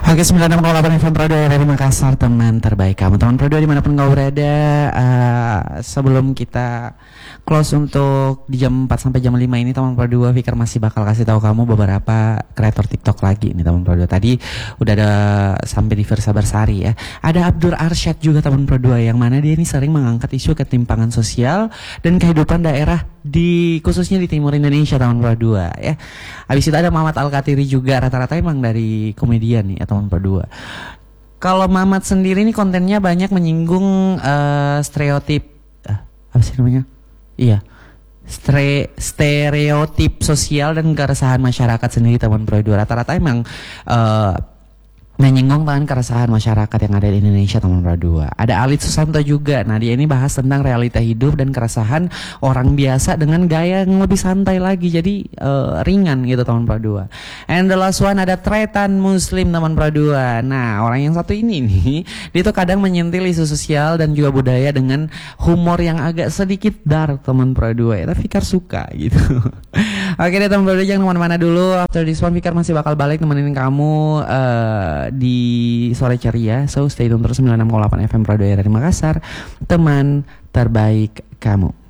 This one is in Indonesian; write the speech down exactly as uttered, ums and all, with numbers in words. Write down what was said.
Oke, sembilan enam nol delapan F M Pro dua dari Makassar, teman terbaik kamu. Teman Pro dua dimanapun kau berada, uh, sebelum kita close untuk di jam empat sampai jam lima ini, teman Pro dua, Fikar masih bakal kasih tahu kamu beberapa kreator TikTok lagi nih, teman Pro dua. Tadi udah ada sampai di Versa Bersari ya. Ada Abdur Arsyad juga, teman Pro dua, yang mana dia ini sering mengangkat isu ketimpangan sosial dan kehidupan daerah di khususnya di timur Indonesia, teman Pro dua ya. Habis itu ada Mamat Al-Katiri juga, rata-rata emang dari komedian nih ya, teman Pro dua. Kalau Mamat sendiri nih kontennya banyak menyinggung uh, stereotip uh, apa sih namanya? Iya. Stre stereotip sosial dan keresahan masyarakat sendiri, teman Pro dua. Rata-rata emang uh, menyinggung tentang keresahan masyarakat yang ada di Indonesia, teman Pro dua. Ada Alit Susanto juga. Nah, dia ini bahas tentang realita hidup dan keresahan orang biasa dengan gaya yang lebih santai lagi. Jadi uh, ringan gitu, teman Pro dua. And the last one ada Tretan Muslim, teman Pro dua. Nah, orang yang satu ini nih, dia tuh kadang menyentil isu sosial dan juga budaya dengan humor yang agak sedikit dark, teman Pro dua. Ya, tapi Fikar suka gitu. Oke deh, teman Pro dua, jangan kemana-mana dulu. After this one, Fikar masih bakal balik nemenin kamu uh, di sore ceria. So stay tune terus sembilan enam nol delapan F M Pro dua dari Makassar, teman terbaik kamu.